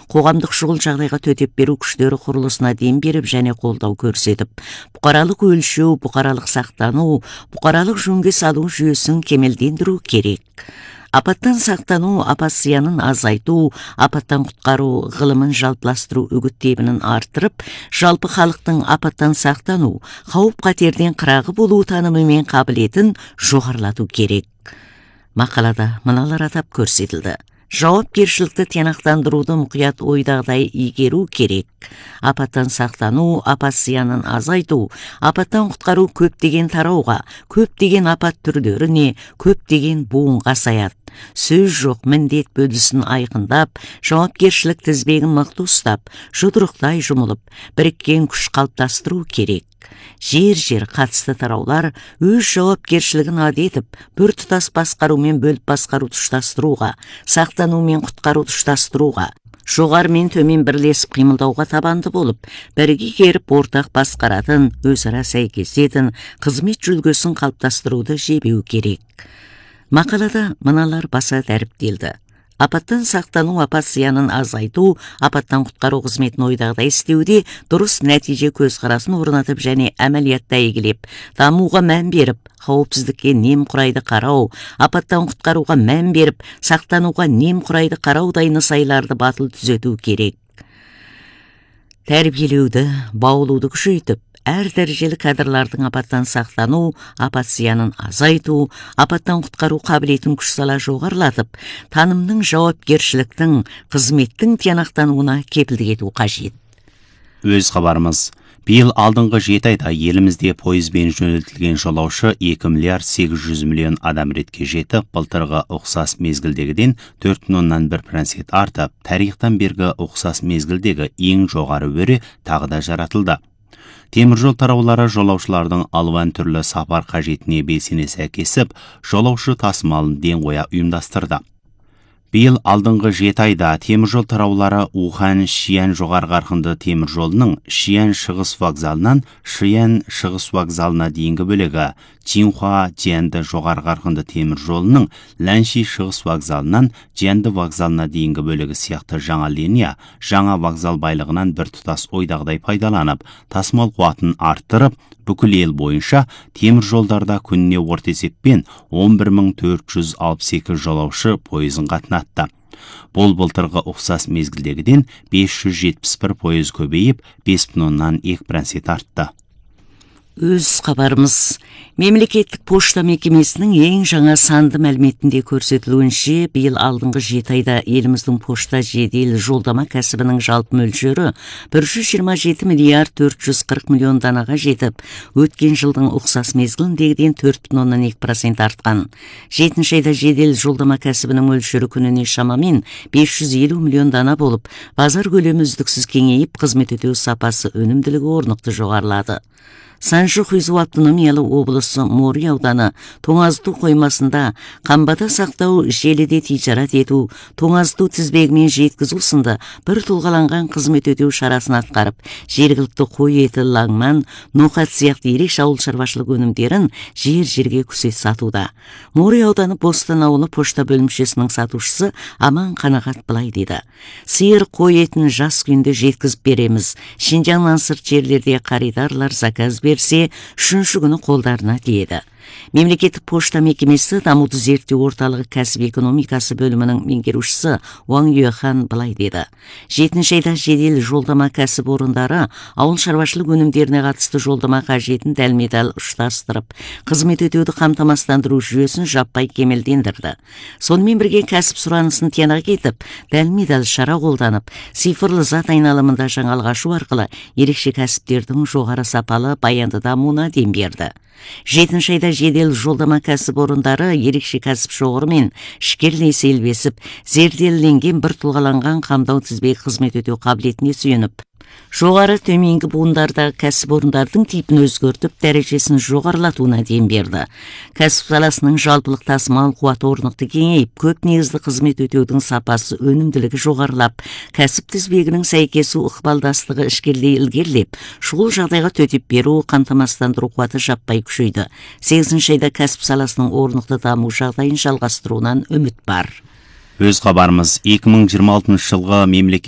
қоғамдық шұғыл жағдайға төтеп беру күштері құрылысына дем беріп және қолдау көрсетіп, бұқаралық өлшеу, бұқаралық сақтану, бұқаралық жөнге салу жүйесін кемелдендіру керек. Апаттан сақтану, апат зиянын азайту, апаттан құтқару ғылымын жалпыластыру үгіттемінің артырып, жалпы халықтың апаттан сақтану, қауіп қатерден қырағы болу танымы мен қабілетін жоғарылату керек. Мақалада мыналар атап көрсетілді. Жауапкершілікті тиянақтандыруды мұқият ойдағыдай игеру керек. Апаттан сақтану, апат зиянын азайту, апаттан құтқару көптеген тарауға, көптеген апат түрлеріне, көптеген буынға саяды. Сөз жоқ, міндет бөлісін айқындап, жауапкершілік тізбегін мықты ұстап, жұдырықтай жұмылып, біріккен күш қалыптастыру керек. Жер қатысты тараулар өз жауапкершілігін адетіп, бір тұтас басқарумен бөліп басқару тұштастыруға, сақтану мен құтқару тұштастыруға, жоғары мен төмен бірлесіп қимылдауға табанды болып, бірге керіп ортақ басқаратын, өзара сәйкесетін қызмет жүлгесін қалыптастыруды жебеу керек. Мақалада мыналар баса дәріптелді. Апаттан сақтану, апат зиянын азайту, апаттан құтқару қызметін ойдағыдай істеуде дұрыс нәтиже көзқарасын орнатып және әмәлиятта игілеп, дамуға мән беріп, қауіпсіздікке немқұрайды қарау, апаттан құтқаруға мән беріп, сақтануға немқұрайды қараудай нысайларды батыл түзету керек. Тәрбиелеуді, баулуды күшейтіп, әр дәрежелі кадрлардың апаттан сақтану, апат зиянын азайту, апаттан құтқару қабілетін күш сала жоғарылатып, танымның, жауапкершіліктің, қызметтің тиянақтануына кепілдік ету қажет. Өз хабарымыз. Биыл алдыңғы 7 айда елімізде пойызбен жөнелтілген жолаушы 2 миллиард 800 миллион адам ретке жетіп, былтырғы ұқсас мезгілдегіден 4,1% артып, тарихтан бергі ұқсас мезгілдегі ең жоғары өрі тағы да жаратылды. Теміржол тараулары жолаушылардың алуан түрлі сапар қажетіне белсене сәйкесіп, жолаушы тасымалын ден қоя ұйымдастырды. Биыл алдыңғы 7 айда теміржол тараулары Ухан Шиян жоғары қарқынды теміржолының Шиян шығыс вокзалынан Шиян шығыс вокзалына дейінгі бөлігі, Чинхуа Джянды жоғары қарқынды теміржолының Ланши шығыс вокзалынан Джянды вокзалына дейінгі бөлігі сияқты жаңа линия, жаңа вокзал байлығынан бір тұтас ойдағыдай пайдаланып, тасымал қуатын арттырып, бүкіл ел бойынша темір жолдарда күніне орта есеппен 11.462 жолаушы пойызын қатынатты. Бұл былтырғы ұқсас мезгілдегіден 571 пойыз көбейіп, 5,2% артты. Өз хабарымыз. Мемлекеттік пошта мекемесінің ең жаңа санды мәліметінде көрсетілуінше, биыл алдыңғы 7 айда еліміздің пошта жедел жолдама кәсібінің жалпы мөлшері 127 миллиард 440 миллион данаға жетіп, өткен жылдың ұқсас мезгіліндегіден 4,2% артқан. 7 айда жедел жолдама кәсібінің мөлшері күніне шамамен 550 миллион дана болып, базар көлемі үздіксіз кеңейіп, қызмет өтеу сапасы, өнімділігі орнықты жоғарылады. Санжы Хұйзу автономиялы облысы Мори ауданы тоңазыту қоймасында қамбада сақтау, желіде тижарат ету, тоңазыту тізбегімен жеткізу сынды бір тұлғаланған қызмет өтеу шарасын атқарып, жергілікті қой еті, лаңман, ноқат сияқты ерекше ауыл шаруашылық өнімдерін жер-жерге күзет сатуда. Мори ауданы Бостан ауылы пошта бөлімшесінің сатушысы Аман Қанағат былай деді: сиыр, қой етін жас күнде жеткізіп береміз. Шинжаңнан сырт жерлерде қаридарлар заказ берсе, 3-ші күні қолдарына тиеді. Мемлекеттік пошта мекемесі дамуды зерттеу орталығы кәсіп экономикасы бөлімінің меңгерушісі Уаң Юхан былай деді: 7 айда жедел жолдама кәсіп орындары ауыл шаруашылық өнімдеріне қатысты жолдама қажетін дәлме-дәл ұштастырып, қызмет өтеуді қамтамасыздандыру жүйесін жаппай кемелдендірді. Сонымен бірге кәсіп сұранысын тиянақ етіп, дәлме-дәл шара қолданып, цифрлы зат айналымында жаңалық ашу арқылы ерекше кәсіптердің жоғары сапалы баянды дамуына дем берді. 7 айда жедел жолдама кәсіп орындары ерекше кәсіп шоғыры мен ішкерлей селбесіп, зерделенген бір тұлғаланған қамдау тізбегі қызмет өтеу қабілетіне сүйеніп, жоғары төменгі буындардағы кәсіпорындардың типін өзгертіп, дәрежесін жоғарылатуына дем берді. Кәсіп саласының жалпылық тасымал қуаты орнықты кеңейіп, көп негізді қызмет өтеудің сапасы, өнімділігі жоғарылап, кәсіп тізбегінің сәйкесу ықпалдастығы ішкерлей ілгерілеп, шұғыл жағдайға төтеп беру, қамтамасыздандыру қуаты жаппай күшейді. 8 айда кәсіп саласының орнықты даму жағдайын жалғастыруынан үміт бар. Өз хабарымыз. 2026 жылғы мемлекеттік